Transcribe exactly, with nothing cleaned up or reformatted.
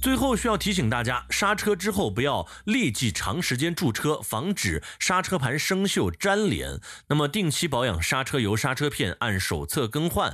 最后需要提醒大家，刹车之后不要立即长时间驻车，防止刹车盘生锈粘连。那么定期保养刹车油、刹车片，按手册更换。